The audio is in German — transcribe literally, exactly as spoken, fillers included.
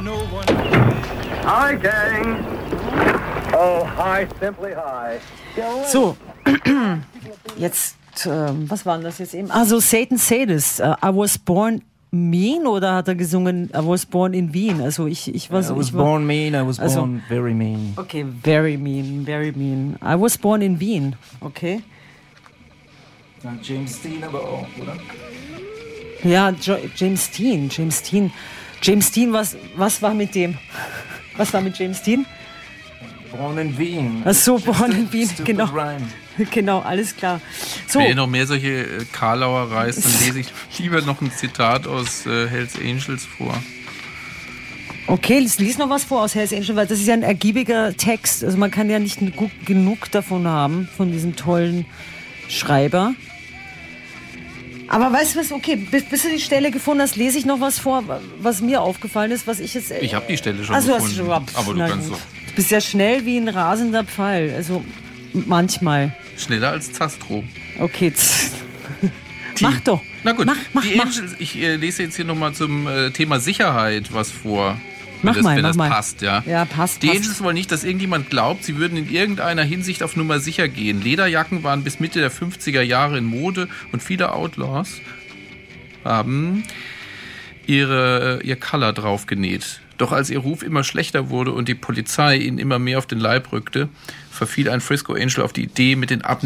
Hi, gang. Oh, hi, simply hi. So, jetzt, äh, was war denn das jetzt eben? Also, Satan Said It. Uh, I was born mean, oder hat er gesungen, I was born in Wien? Also, ich, ich war so. I was ich war, born mean, I was also, born very mean. Okay, very mean, very mean. I was born in Wien, okay. Dann James Dean aber auch, oder? Ja, jo- James Dean, James Dean. James Dean, was, was war mit dem? Was war mit James Dean? Born in Wien. Ach so, Born in Wien, Stupid genau. Rhyme. Genau, alles klar. So. Wenn ihr noch mehr solche äh, Karlauer reißt, dann lese ich lieber noch ein Zitat aus äh, Hells Angels vor. Okay, lies, lies noch was vor aus Hells Angels, weil das ist ja ein ergiebiger Text. Also man kann ja nicht gu- genug davon haben, von diesem tollen Schreiber. Aber weißt du was, okay, bis, bis du die Stelle gefunden hast, lese ich noch was vor, was mir aufgefallen ist, was ich jetzt... Äh, Ich habe die Stelle schon also gefunden, hast du schon, aber du na kannst gut. doch Du bist ja schnell wie ein rasender Pfeil, also manchmal. schneller als Zastro. Okay, tz. Mach doch. Na gut, mach, mach, die mach. Angels, ich äh, lese jetzt hier nochmal zum äh, Thema Sicherheit was vor. Wenn Mach das, mal, wenn mach das mal. passt, ja. Ja, passt, Die passt. Angels wollen nicht, dass irgendjemand glaubt, sie würden in irgendeiner Hinsicht auf Nummer sicher gehen. Lederjacken waren bis Mitte der fünfziger Jahre in Mode und viele Outlaws haben ihre, ihr Color draufgenäht. Doch als ihr Ruf immer schlechter wurde und die Polizei ihnen immer mehr auf den Leib rückte, verfiel ein Frisco Angel auf die Idee, mit den Abnehmern